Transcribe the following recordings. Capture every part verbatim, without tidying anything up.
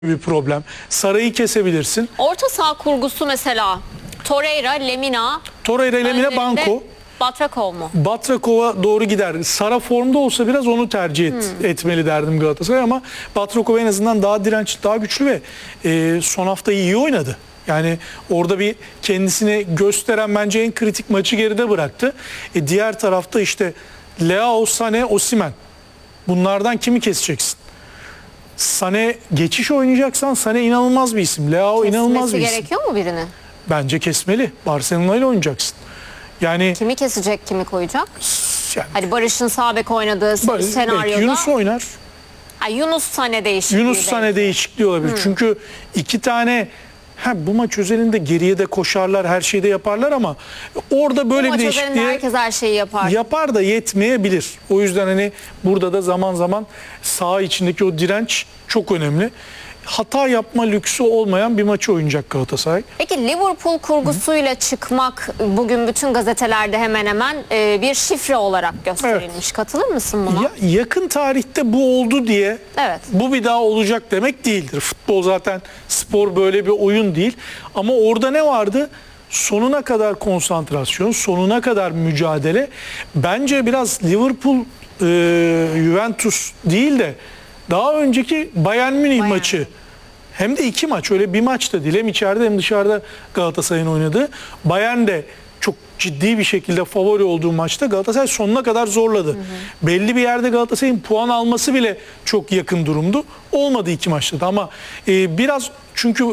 bir problem. Sarayı kesebilirsin. Orta saha kurgusu mesela Torreira, Lemina, Torreira, Lemina, önlerinde Banko. Batrakov mu? Batrakov'a doğru gider. Sara formda olsa biraz onu tercih et, Hmm. etmeli derdim Galatasaray ama Batrakov en azından daha dirençli, daha güçlü ve e, son hafta iyi oynadı. Yani orada bir kendisini gösteren bence en kritik maçı geride bıraktı. E, diğer tarafta işte Leao, Sané, Osimhen. Bunlardan kimi keseceksin? Sané geçiş oynayacaksan Sané inanılmaz bir isim. Leao inanılmaz Kesmesi bir isim. gerekiyor mu birini? Bence kesmeli. Barcelona ile oynayacaksın. Yani Kimi kesecek, kimi koyacak? yani, Hani Barış'ın sağ bek oynadığı belki senaryoda Yunus oynar. ha, Yunus Sané değişikliği. Yunus Sané değişikliği olabilir. Çünkü iki tane ha, bu maç özelinde geriye de koşarlar, her şeyi de yaparlar ama orada böyle Bu bir maç özelinde değişikliği herkes her şeyi yapar. yapar da yetmeyebilir. O yüzden hani burada da zaman zaman saha içindeki o direnç çok önemli. Hata yapma lüksü olmayan bir maçı oynayacak Galatasaray. Peki Liverpool kurgusuyla çıkmak bugün bütün gazetelerde hemen hemen e, bir şifre olarak gösterilmiş. Katılır mısın buna? Ya, yakın tarihte bu oldu diye Evet. bu bir daha olacak demek değildir. Futbol zaten spor, böyle bir oyun değil. Ama orada ne vardı? Sonuna kadar konsantrasyon, sonuna kadar mücadele. Bence biraz Liverpool e, Juventus değil de daha önceki Bayern Münih Bayern. maçı. Hem de iki maç, öyle bir maç da değil. Hem içeride hem dışarıda Galatasaray'ın oynadığı. Bayern de çok ciddi bir şekilde favori olduğu maçta Galatasaray sonuna kadar zorladı. Hı hı. Belli bir yerde Galatasaray'ın puan alması bile çok yakın durumdu. Olmadı iki maçta da ama e, biraz çünkü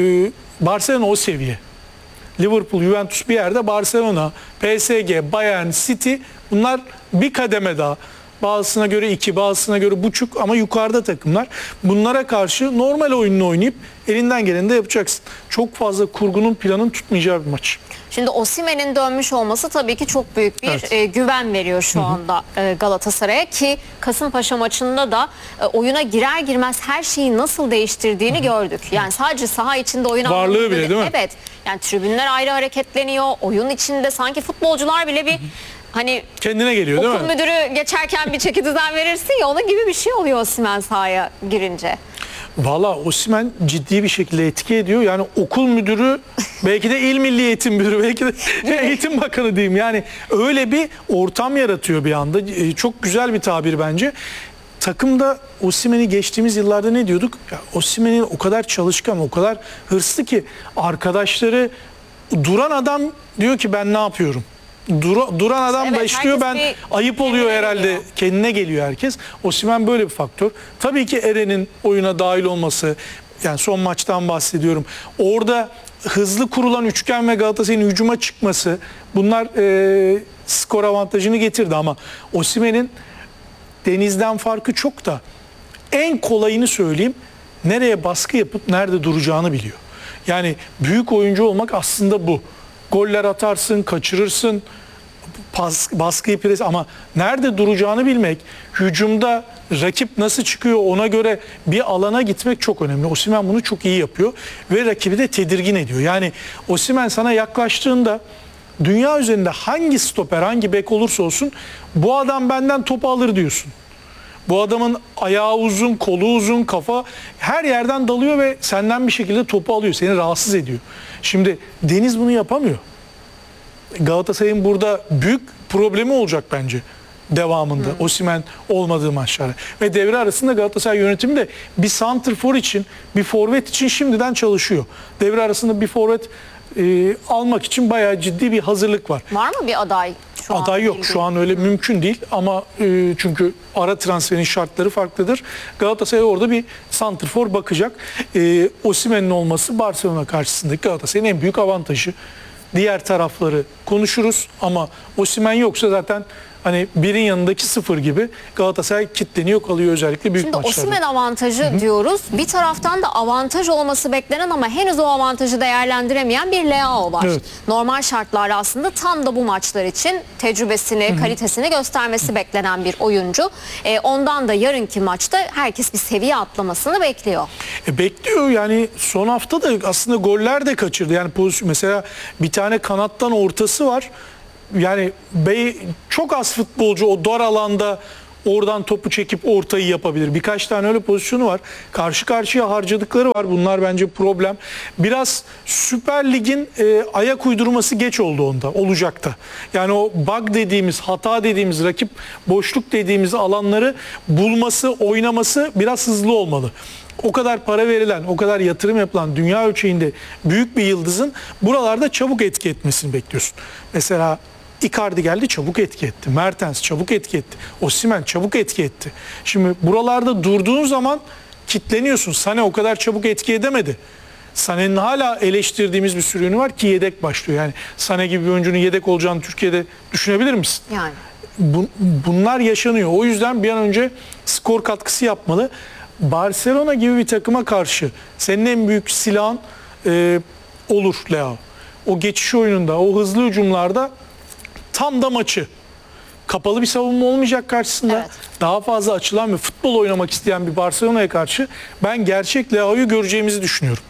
e, Barcelona o seviye. Liverpool, Juventus bir yerde, Barcelona, P S G, Bayern, City bunlar bir kademe daha. Bazısına göre iki, bazısına göre buçuk ama yukarıda takımlar. Bunlara karşı normal oyununu oynayıp elinden geleni de yapacaksın. Çok fazla kurgunun, planın tutmayacağı bir maç. Şimdi Osimhen'in dönmüş olması tabii ki çok büyük bir Evet. e, güven veriyor şu Hı hı. anda e, Galatasaray'a ki Kasımpaşa maçında da e, oyuna girer girmez her şeyi nasıl değiştirdiğini Hı hı. gördük. Yani sadece saha içinde oyun Varlığı anlamında bile değil mi? Evet. Yani tribünler ayrı hareketleniyor. Oyun içinde sanki futbolcular bile bir Hı hı. hani kendine geliyor değil mi? okul müdürü geçerken bir çeki düzen verirsin ya, onun gibi bir şey oluyor Osimhen sahaya girince. Valla Osimhen ciddi bir şekilde etki ediyor. Yani okul müdürü, belki de il milli eğitim müdürü, belki de eğitim bakanı diyeyim. Yani öyle bir ortam yaratıyor bir anda. Çok güzel bir tabir bence. Takımda Osimhen'i geçtiğimiz yıllarda ne diyorduk? Ya Osimhen'in o kadar çalışkan, o kadar hırslı ki arkadaşları, duran adam diyor ki ben ne yapıyorum? Dura, duran adam Evet, başlıyor, ben herkes ayıp oluyor kendine herhalde. geliyor. Kendine geliyor herkes. Osimhen böyle bir faktör. Tabii ki Eren'in oyuna dahil olması, yani son maçtan bahsediyorum. Orada hızlı kurulan üçgen ve Galatasaray'ın hücuma çıkması, bunlar e, skor avantajını getirdi ama Osimhen'in Deniz'den farkı çok da en kolayını söyleyeyim. Nereye baskı yapıp nerede duracağını biliyor. Yani büyük oyuncu olmak aslında bu. Goller atarsın, kaçırırsın, pas, baskıyı pres ama nerede duracağını bilmek, hücumda rakip nasıl çıkıyor ona göre bir alana gitmek çok önemli. Osimhen bunu çok iyi yapıyor ve rakibi de tedirgin ediyor. Yani Osimhen sana yaklaştığında dünya üzerinde hangi stoper, hangi bek olursa olsun bu adam benden topu alır diyorsun. Bu adamın ayağı uzun, kolu uzun, kafa her yerden dalıyor ve senden bir şekilde topu alıyor. Seni rahatsız ediyor. Şimdi Deniz bunu yapamıyor. Galatasaray'ın burada büyük problemi olacak bence devamında. Hmm. Osimhen olmadığı maçlarda. Ve devre arasında Galatasaray yönetimi de bir santrfor için, bir forvet için şimdiden çalışıyor. Devre arasında bir forvet e, almak için bayağı ciddi bir hazırlık var. Var mı bir aday? Şu Aday an yok. bildiğin? Şu an öyle mümkün değil ama e, çünkü ara transferin şartları farklıdır. Galatasaray orada bir santrfor bakacak. E, Osimhen'in olması Barcelona karşısındaki Galatasaray'ın en büyük avantajı. Diğer tarafları konuşuruz ama Osimhen yoksa zaten hani birin yanındaki sıfır gibi Galatasaray kilitleniyor kalıyor özellikle büyük Şimdi maçlarda. Osimhen avantajı Hı-hı. diyoruz. Bir taraftan da avantaj olması beklenen ama henüz o avantajı değerlendiremeyen bir Leao var. Evet. Normal şartlarda aslında tam da bu maçlar için tecrübesini, Hı-hı. kalitesini göstermesi Hı-hı. beklenen bir oyuncu. Ee, ondan da yarınki maçta herkes bir seviye atlamasını bekliyor. E bekliyor yani son hafta da aslında goller de kaçırdı. Yani pozisyon mesela bir tane kanattan ortası var. Yani Bey çok az futbolcu o dar alanda oradan topu çekip ortayı yapabilir. Birkaç tane öyle pozisyonu var. Karşı karşıya harcadıkları var. Bunlar bence problem. Biraz Süper Lig'in e, ayak uydurması geç oldu onda. Olacak da. Yani o bug dediğimiz, hata dediğimiz, rakip boşluk dediğimiz alanları bulması, oynaması biraz hızlı olmalı. O kadar para verilen, o kadar yatırım yapılan dünya ölçeğinde büyük bir yıldızın buralarda çabuk etki etmesini bekliyorsun. Mesela Icardi geldi, çabuk etki etti. Mertens çabuk etki etti. Osimhen çabuk etki etti. Şimdi buralarda durduğun zaman kitleniyorsun. Sané o kadar çabuk etki edemedi. Sané'nin hala eleştirdiğimiz bir sürü yönü var ki yedek başlıyor. Yani Sané gibi bir oyuncunun yedek olacağını Türkiye'de düşünebilir misin? Yani. Bu, bunlar yaşanıyor. O yüzden bir an önce skor katkısı yapmalı. Barcelona gibi bir takıma karşı senin en büyük silahın e, olur Leo. O geçiş oyununda, o hızlı hücumlarda tam da maçı. Kapalı bir savunma olmayacak karşısında. Evet. Daha fazla açılan ve futbol oynamak isteyen bir Barcelona'ya karşı ben gerçek Leo'yu göreceğimizi düşünüyorum.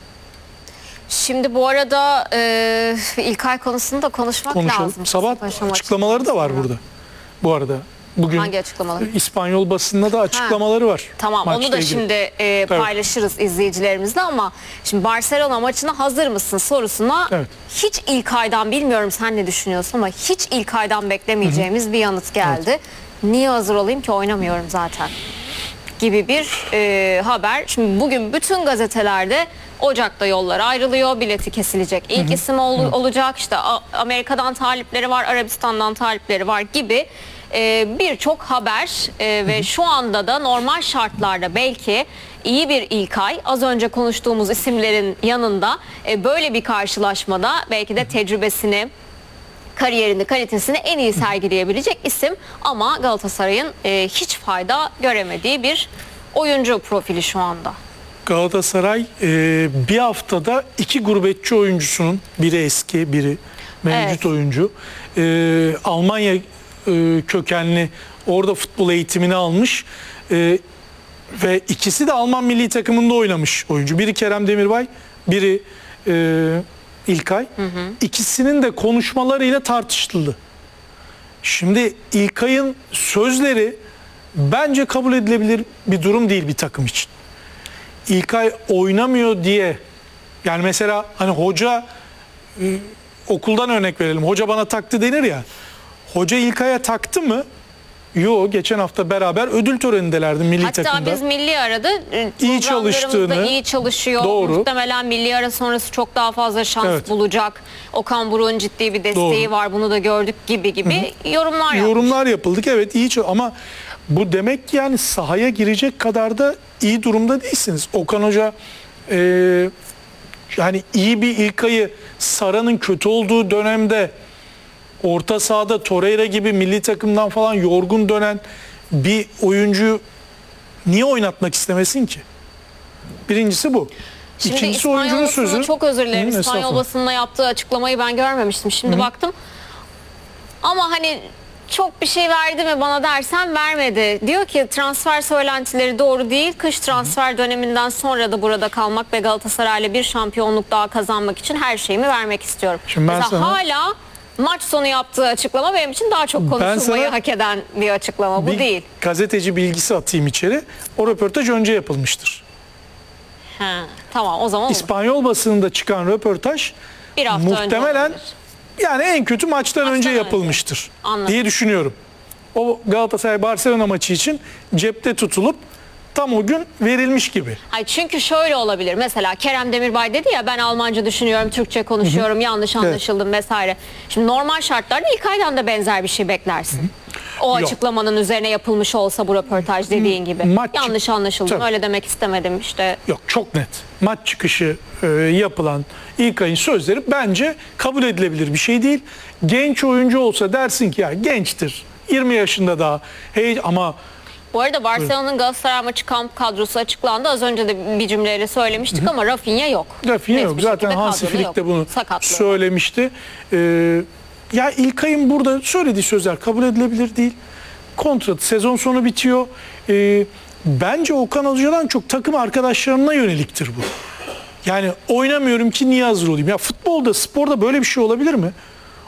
Şimdi bu arada e, İlkay konusunu da konuşmak Konuşalım. lazım. Sabah Kasımpaşa açıklamaları da var maçından burada. Bu arada. Bugün Hangi açıklamaları? İspanyol basında da açıklamaları var. Tamam, maçla onu da ilgili. şimdi e, paylaşırız izleyicilerimizle ama şimdi Barcelona maçına hazır mısın sorusuna Evet. hiç ilk aydan, bilmiyorum sen ne düşünüyorsun ama hiç ilk aydan beklemeyeceğimiz bir yanıt geldi. Niye hazır olayım ki, oynamıyorum zaten gibi bir e, haber. Şimdi bugün bütün gazetelerde Ocak'ta yollar ayrılıyor, bileti kesilecek ilk isim ol- olacak, işte A- Amerika'dan talipleri var, Arabistan'dan talipleri var gibi e, birçok haber e, ve şu anda da normal şartlarda belki iyi bir ilk ay, az önce konuştuğumuz isimlerin yanında e, böyle bir karşılaşmada belki de tecrübesini, kariyerini, kalitesini en iyi sergileyebilecek isim ama Galatasaray'ın e, hiç fayda göremediği bir oyuncu profili şu anda. Galatasaray e, bir haftada iki gurbetçi oyuncusunun, biri eski, biri mevcut Evet. oyuncu. E, Almanya e, kökenli, orada futbol eğitimini almış e, ve ikisi de Alman milli takımında oynamış oyuncu. Biri Kerem Demirbay, biri e, İlkay. Hı hı. İkisinin de konuşmalarıyla tartışıldı. Şimdi İlkay'ın sözleri bence kabul edilebilir bir durum değil bir takım için. İlkay oynamıyor diye, yani mesela hani hoca e, okuldan örnek verelim. Hoca bana taktı denir ya. Hoca İlkay'a taktı mı? Yo, geçen hafta beraber ödül törenindelerdi milli Hatta takımda. biz milli arada e, İyi programlarımızda çalıştığını, iyi çalışıyor. doğru. Muhtemelen milli ara sonrası çok daha fazla şans Evet. bulacak. Okan Buruk'un ciddi bir desteği Doğru. var. Bunu da gördük gibi gibi yorumlar yapmış. Yorumlar yapıldık. Evet, iyi çal- ama bu demek ki yani sahaya girecek kadar da iyi durumda değilsiniz. Okan Hoca e, yani iyi bir İlkay'ı Sara'nın kötü olduğu dönemde orta sahada Torreira gibi milli takımdan falan yorgun dönen bir oyuncuyu niye oynatmak istemesin ki? Birincisi bu. Şimdi İkincisi İspanyol oyuncunun basınına sözü. çok özür dilerim. Hı, İspanyol estağfurullah. basınına yaptığı açıklamayı ben görmemiştim. Şimdi baktım. Ama hani çok bir şey verdi mi bana dersen vermedi. Diyor ki transfer söylentileri doğru değil. Kış transfer döneminden sonra da burada kalmak ve Galatasaray'la bir şampiyonluk daha kazanmak için her şeyimi vermek istiyorum. Şimdi ben Mesela sana- hala maç sonu yaptığı açıklama benim için daha çok konuşulmayı sana hak eden bir açıklama. Bu bir değil. gazeteci bilgisi atayım içeri. O röportaj önce yapılmıştır. He, tamam o zaman olur. İspanyol basınında çıkan röportaj Bir hafta önce muhtemelen olabilir. yani en kötü maçtan, Maçtan önce önce. yapılmıştır Anladım. diye düşünüyorum. O Galatasaray Barcelona maçı için cepte tutulup tam o gün verilmiş gibi. Hayır, çünkü şöyle olabilir. Mesela Kerem Demirbay dedi ya, ben Almanca düşünüyorum, Türkçe konuşuyorum, yanlış anlaşıldım vesaire. Şimdi normal şartlarda İlkay'dan da benzer bir şey beklersin. O Yok. açıklamanın üzerine yapılmış olsa bu röportaj dediğin gibi. Maç- Yanlış anlaşıldım, Tabii. öyle demek istemedim işte. Yok, çok net. Maç çıkışı e, yapılan İlkay'ın sözleri bence kabul edilebilir bir şey değil. Genç oyuncu olsa dersin ki ya gençtir. yirmi yaşında daha. Hey, ama Bu arada Barcelona'nın Galatasaray maçı kamp kadrosu açıklandı. Az önce de bir cümleyle söylemiştik ama Rafinha yok. Rafinha Net yok. bir Zaten şekilde Hansi kadroda Flick yok. de bunu Sakatlığı var. söylemişti. Ee, ya İlkay'ın burada söylediği sözler kabul edilebilir değil. Kontrat sezon sonu bitiyor. Ee, bence Okan Hoca'dan çok takım arkadaşlarına yöneliktir bu. Yani oynamıyorum ki niye hazır olayım? Ya futbolda, sporda böyle bir şey olabilir mi?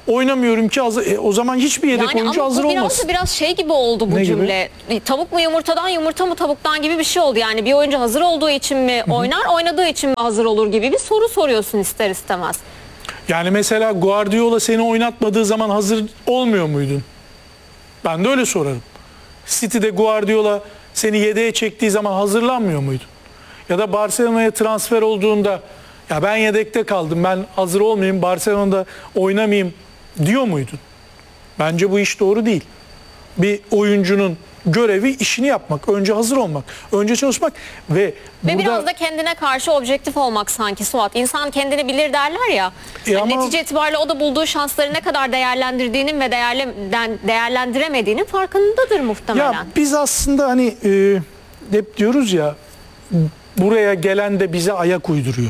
oynamıyorum ki hazır. E, o zaman hiçbir yedek Yani oyuncu ama hazır bu biraz olmasın. da biraz şey gibi oldu bu Ne gibi? cümle. Tavuk mu yumurtadan, yumurta mı tavuktan gibi bir şey oldu. Yani bir oyuncu hazır olduğu için mi oynar, oynadığı için mi hazır olur gibi bir soru soruyorsun ister istemez. Yani mesela Guardiola seni oynatmadığı zaman hazır olmuyor muydun? Ben de öyle sorarım. City'de Guardiola seni yedeğe çektiği zaman hazırlanmıyor muydun? Ya da Barcelona'ya transfer olduğunda ya ben yedekte kaldım, ben hazır olmayayım, Barcelona'da oynamayayım diyor muydun? Bence bu iş doğru değil. Bir oyuncunun görevi işini yapmak, önce hazır olmak, önce çalışmak ve, Ve burada biraz da kendine karşı objektif olmak sanki Suat. İnsan kendini bilir derler ya. E Yani ama- netice itibariyle o da bulduğu şansları ne kadar değerlendirdiğinin ve değerlen- değerlendiremediğinin farkındadır muhtemelen. ya biz aslında hani e, hep diyoruz ya buraya gelen de bize ayak uyduruyor.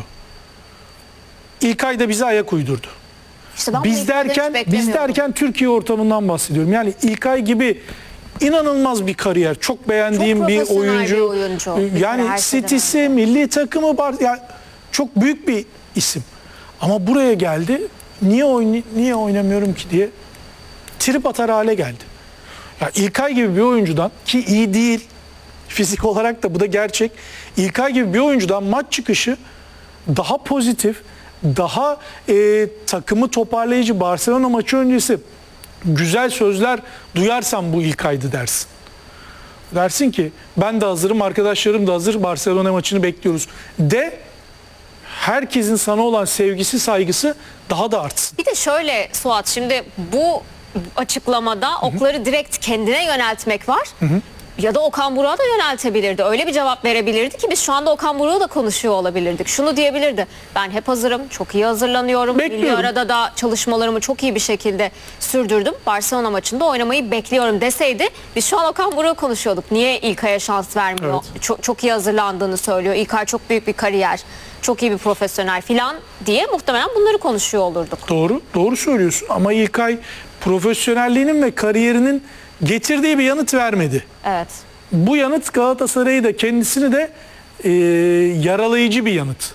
İlkay da bize ayak uydurdu. İşte ben bu Biz ifadeleri hiç derken biz beklemiyordum. derken Türkiye ortamından bahsediyorum. Yani İlkay gibi inanılmaz bir kariyer, çok beğendiğim Çok bir profesyonel oyuncu. bir oyuncu. Bir kere Yani her şeyden City'si, önce. milli takımı var. Yani çok büyük bir isim. Ama buraya geldi. Niye oyn niye oynamıyorum ki diye trip atar hale geldi. Ya İlkay gibi bir oyuncudan ki iyi değil fizik olarak da bu da gerçek. İlkay gibi bir oyuncudan maç çıkışı daha pozitif, daha e, takımı toparlayıcı Barcelona maçı öncesi güzel sözler duyarsam bu İlkay'dı dersin. Dersin ki ben de hazırım, arkadaşlarım da hazır, Barcelona maçını bekliyoruz de herkesin sana olan sevgisi, saygısı daha da artsın. Bir de şöyle Suat, şimdi bu açıklamada okları direkt kendine yöneltmek var. Ya da Okan Buruk'a da yöneltebilirdi. Öyle bir cevap verebilirdi ki biz şu anda Okan Buruk'la da konuşuyor olabilirdik. Şunu diyebilirdi: ben hep hazırım, çok iyi hazırlanıyorum. Milli Bekliyorum. arada da çalışmalarımı çok iyi bir şekilde sürdürdüm. Barcelona maçında oynamayı bekliyorum deseydi biz şu an Okan Buruk'u konuşuyorduk. Niye İlkay'a şans vermiyor? Evet. Çok, çok iyi hazırlandığını söylüyor. İlkay çok büyük bir kariyer, çok iyi bir profesyonel filan diye muhtemelen bunları konuşuyor olurduk. Doğru, doğru söylüyorsun ama İlkay profesyonelliğinin ve kariyerinin getirdiği bir yanıt vermedi. Evet. Bu yanıt Galatasaray'ı da kendisini de e, yaralayıcı bir yanıt.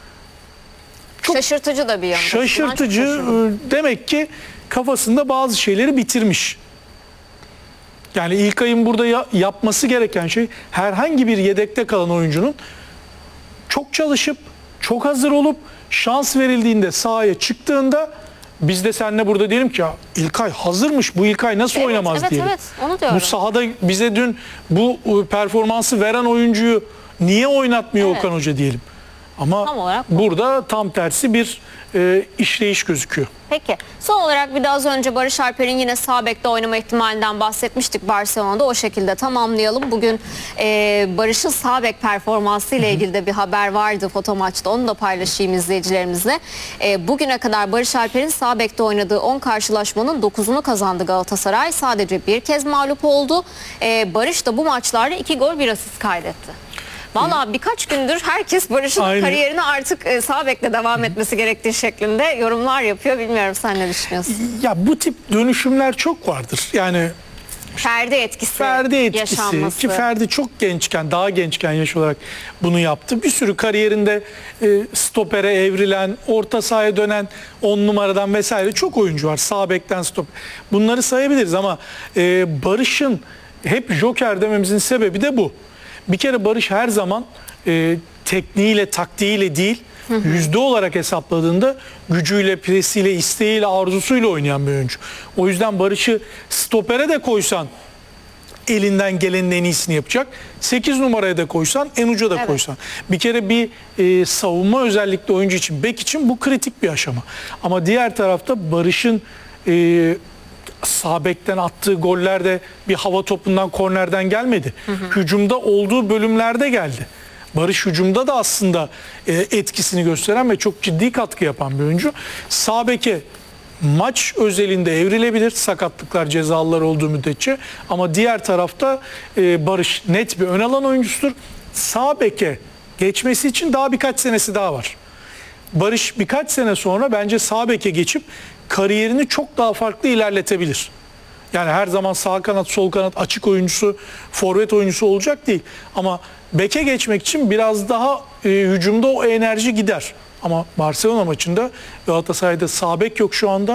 Çok Şaşırtıcı da bir yanı. Şaşırtıcı, Ben çok şaşırdım. e, demek ki kafasında bazı şeyleri bitirmiş. Yani İlkay'ın burada ya- yapması gereken şey herhangi bir yedekte kalan oyuncunun çok çalışıp, çok hazır olup şans verildiğinde sahaya çıktığında biz de seninle burada diyelim ki ya İlkay hazırmış, bu İlkay nasıl Evet, oynamaz evet, diyelim. evet, onu diyorum. Bu sahada bize dün bu e, performansı veren oyuncuyu niye oynatmıyor Evet. Okan Hoca diyelim. Ama Tam olarak bu. burada tam tersi bir e, işleyiş gözüküyor. Peki son olarak bir de az önce Barış Alper'in yine sağ bekte oynama ihtimalinden bahsetmiştik Barcelona'da, o şekilde tamamlayalım. Bugün e, Barış'ın sağ bek performansı ile ilgili de bir haber vardı foto maçta, onu da paylaşayım izleyicilerimizle. E, bugüne kadar Barış Alper'in sağ bekte oynadığı on karşılaşmanın dokuzunu kazandı Galatasaray. Sadece bir kez mağlup oldu. E, Barış da bu maçlarda iki gol bir asist kaydetti. Valla birkaç gündür herkes Barış'ın Aynen. kariyerine artık e, sağ bekle devam etmesi gerektiği şeklinde yorumlar yapıyor. Bilmiyorum, sen ne düşünüyorsun? Ya bu tip dönüşümler çok vardır. Yani Ferdi etkisi, Ferdi etkisi yaşanması. ki Ferdi çok gençken, daha gençken yaş olarak bunu yaptı. Bir sürü kariyerinde e, stopere evrilen, orta sahaya dönen on numaradan vesaire çok oyuncu var. Sağ bekten stop. Bunları sayabiliriz ama e, Barış'ın hep joker dememizin sebebi de bu. Bir kere Barış her zaman e, tekniğiyle, taktiğiyle değil, yüzde olarak hesapladığında gücüyle, presiyle, isteğiyle, arzusuyla oynayan bir oyuncu. O yüzden Barış'ı stopere de koysan elinden gelenin en iyisini yapacak. sekiz numaraya da koysan, en uca da Evet. koysan. Bir kere bir e, savunma özellikle oyuncu için, bek için bu kritik bir aşama. Ama diğer tarafta Barış'ın e, sağ bekten attığı goller de bir hava topundan, kornerden gelmedi. Hücumda olduğu bölümlerde geldi. Barış hücumda da aslında e, etkisini gösteren ve çok ciddi katkı yapan bir oyuncu. Sağ beke maç özelinde evrilebilir, sakatlıklar, cezalılar olduğu müddetçe, ama diğer tarafta e, Barış net bir ön alan oyuncusudur. Sağ beke geçmesi için daha birkaç senesi daha var. Barış birkaç sene sonra bence sağ beke geçip kariyerini çok daha farklı ilerletebilir. Yani her zaman sağ kanat, sol kanat, açık oyuncusu, forvet oyuncusu olacak değil. Ama beke geçmek için biraz daha e, hücumda o enerji gider. Ama Barcelona maçında Galatasaray'da sağ bek yok şu anda.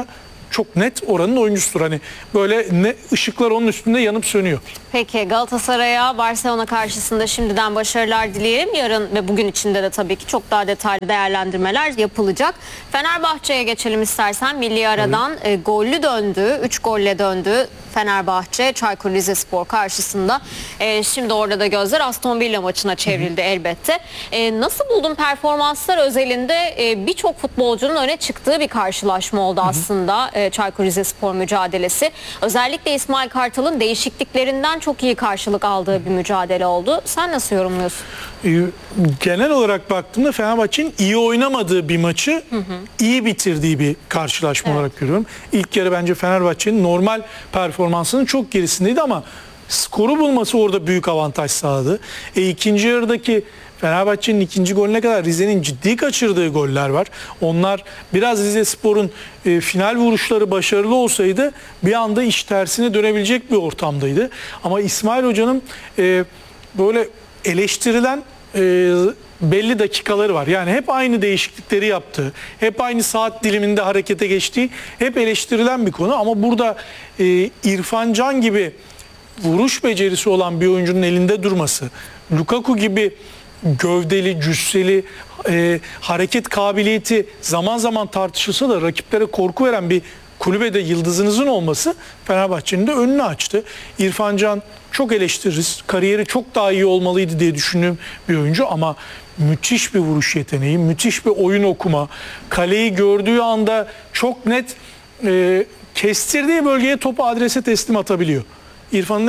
çok net oranın oyuncusudur. Hani böyle ne ışıklar onun üstünde yanıp sönüyor. Peki Galatasaray'a Barcelona karşısında şimdiden başarılar dileyelim. Yarın ve bugün içinde de tabii ki çok daha detaylı değerlendirmeler yapılacak. Fenerbahçe'ye geçelim istersen. Milli aradan e, gollü döndü. üç golle döndü Fenerbahçe Çaykur Rizespor karşısında. E, şimdi orada da gözler Aston Villa maçına çevrildi elbette. E, nasıl buldun performanslar özelinde e, birçok futbolcunun öne çıktığı bir karşılaşma oldu aslında e, Çaykur Rizespor mücadelesi. Özellikle İsmail Kartal'ın değişikliklerinden çok iyi karşılık aldığı bir mücadele oldu. Sen nasıl yorumluyorsun? Ee, Genel olarak baktığımda Fenerbahçe'nin iyi oynamadığı bir maçı hı hı. iyi bitirdiği bir karşılaşma evet. olarak görüyorum. İlk yarı bence Fenerbahçe'nin normal performansının çok gerisindeydi ama skoru bulması orada büyük avantaj sağladı. E, ikinci yarıdaki Fenerbahçe'nin ikinci golüne kadar Rize'nin ciddi kaçırdığı goller var. Onlar biraz Rizespor'un e, final vuruşları başarılı olsaydı bir anda iş tersine dönebilecek bir ortamdaydı. Ama İsmail Hoca'nın e, böyle eleştirilen e, belli dakikaları var. Yani hep aynı değişiklikleri yaptığı, hep aynı saat diliminde harekete geçtiği hep eleştirilen bir konu. Ama burada e, İrfan Can gibi vuruş becerisi olan bir oyuncunun elinde durması, Lukaku gibi gövdeli, cüsseli, e, hareket kabiliyeti zaman zaman tartışılsa da rakiplere korku veren bir kulübede yıldızınızın olması Fenerbahçe'nin de önünü açtı. İrfan Can çok eleştiririz. Kariyeri çok daha iyi olmalıydı diye düşündüğüm bir oyuncu ama müthiş bir vuruş yeteneği, müthiş bir oyun okuma, kaleyi gördüğü anda çok net e, kestirdiği bölgeye topu adrese teslim atabiliyor. İrfan'ın